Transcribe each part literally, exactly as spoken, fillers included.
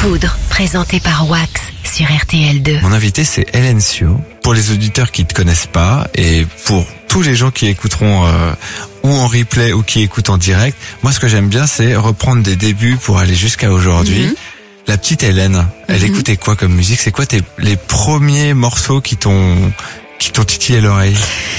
Poudre, présenté par Wax sur R T L deux. Mon invité, c'est Hélène Sio. Pour les auditeurs qui te connaissent pas et pour tous les gens qui écouteront euh, ou en replay ou qui écoutent en direct, moi ce que j'aime bien, c'est reprendre des débuts pour aller jusqu'à aujourd'hui. Mm-hmm. La petite Hélène, elle mm-hmm. écoutait quoi comme musique? C'est quoi tes, les premiers morceaux qui t'ont qui t'ont titillé l'oreille?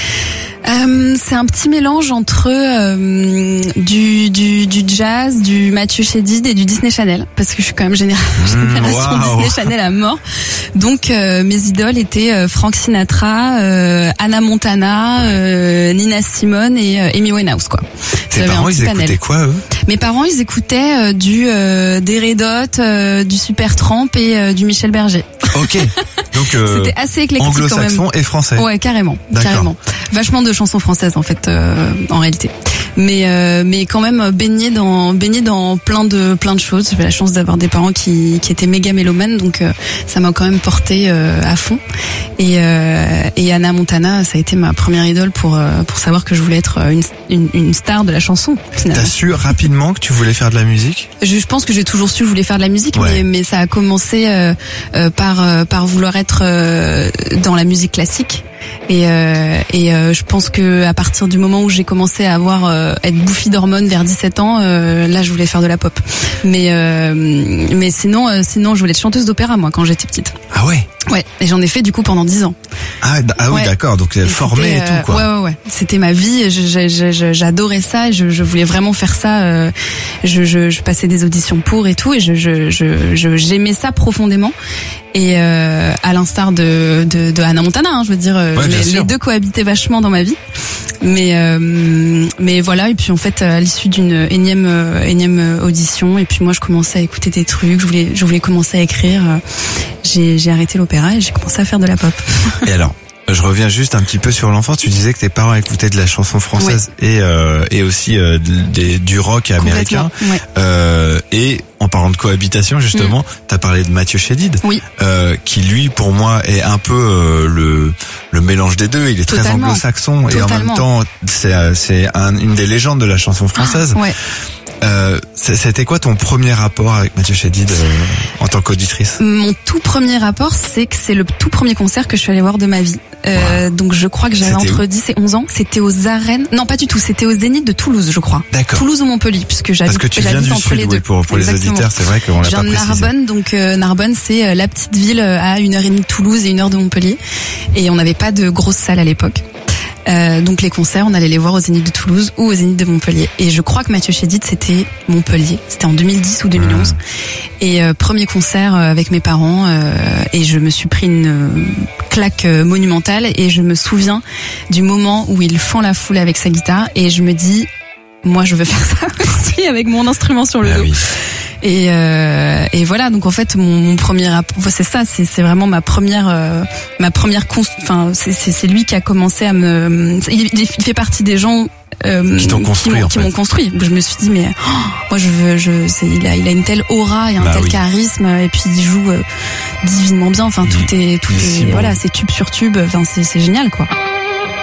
Euh, c'est un petit mélange entre euh, du, du du jazz, du Mathieu Chédid et du Disney Channel, parce que je suis quand même génération, mmh, génération wow. Disney Channel à mort. Donc euh, mes idoles étaient euh, Frank Sinatra, euh, Hannah Montana, euh, Nina Simone et euh, Amy Winehouse, quoi. Tes J'avais parents, ils écoutaient panel. Quoi, eux? Mes parents, ils écoutaient euh, du euh, des Red Hot, euh, du Supertramp et euh, du Michel Berger. Ok. Donc euh, c'était assez éclectique quand même. Anglo-saxon et français. Ouais, carrément, D'accord. carrément. Vachement de chansons françaises en fait, euh, en réalité. Mais euh, mais quand même baigné dans baigné dans plein de plein de choses. J'avais la chance d'avoir des parents qui qui étaient méga mélomanes, donc euh, ça m'a quand même porté euh, à fond. Et euh, et Hannah Montana, ça a été ma première idole pour euh, pour savoir que je voulais être une une, une star de la chanson. Finalement. T'as su rapidement que tu voulais faire de la musique? Je, je pense que j'ai toujours su que je voulais faire de la musique, ouais. mais mais ça a commencé euh, euh, par euh, par vouloir être euh, dans la musique classique. Et, euh, et euh, je pense que à partir du moment où j'ai commencé à avoir euh, être bouffie d'hormones vers dix-sept ans, euh, là je voulais faire de la pop. Mais euh, mais sinon euh, sinon je voulais être chanteuse d'opéra moi quand j'étais petite. Ah ouais. Ouais, et j'en ai fait du coup pendant dix ans. Ah, ah oui, ouais. D'accord, donc formée et tout quoi. Euh, ouais ouais ouais, c'était ma vie, je, je, je, j'adorais ça, je, je voulais vraiment faire ça. Euh, je, je, je passais des auditions pour et tout, et je, je, je, je j'aimais ça profondément. Et euh, à l'instar de, de, de Hannah Montana, hein, je veux dire, ouais, les, les deux cohabitaient vachement dans ma vie. Mais euh, mais voilà, et puis en fait à l'issue d'une énième euh, énième audition, et puis moi je commençais à écouter des trucs, je voulais je voulais commencer à écrire. Euh, j'ai j'ai arrêté l'opéra et j'ai commencé à faire de la pop. Et alors, je reviens juste un petit peu sur l'enfance. Tu disais que tes parents écoutaient de la chanson française, ouais. et euh, et aussi euh, des, du rock américain. Ouais. Euh, et en parlant de cohabitation, justement, mmh. t'as parlé de Mathieu Chédid, oui. euh, qui lui, pour moi, est un peu euh, le le mélange des deux. Il est Totalement. très anglo-saxon et en même temps, c'est c'est un, une des légendes de la chanson française. Ah, ouais. Euh, c'était quoi ton premier rapport avec Mathieu Chédid euh, en tant qu'auditrice? Mon tout premier rapport, c'est que c'est le tout premier concert que je suis allée voir de ma vie. Euh, wow. Donc je crois que j'avais c'était entre où? dix et onze ans. C'était aux arènes. Non, pas du tout. C'était au Zénith de Toulouse, je crois. D'accord. Toulouse ou Montpellier, puisque j'habite, Parce que tu viens j'habite du entre sud, les oui, deux. pour, pour les auditeurs, c'est vrai qu'on l'a pas précisé. Je viens de Narbonne, donc euh, Narbonne, c'est euh, la petite ville à une heure et demie de Toulouse et une heure de Montpellier. Et on n'avait pas de grosses salles à l'époque. Euh, donc les concerts, on allait les voir au Zénith de Toulouse ou au Zénith de Montpellier. Et je crois que Mathieu Chédid, c'était Montpellier. C'était en deux mille dix ou deux mille onze. Mmh. Et euh, premier concert euh, avec mes parents. Euh, et je me suis pris une euh, claque euh, monumentale. Et je me souviens du moment où il fend la foule avec sa guitare. Et je me dis, moi je veux faire ça aussi avec mon instrument sur le ah dos. Oui. Et, euh, et voilà, donc en fait mon, mon premier rapport, c'est ça, c'est, c'est vraiment ma première, euh, ma première, enfin c'est, c'est, c'est lui qui a commencé à me, il, il fait partie des gens euh, qui t'ont construit, qui m'ont, en qui fait. m'ont construit. Je me suis dit mais oh, moi je veux, je, c'est, il a, il a une telle aura et un bah tel oui. charisme, et puis il joue euh, divinement bien. Enfin tout est, tout il est, est si voilà, bon. c'est tube sur tube. Enfin c'est, c'est génial quoi.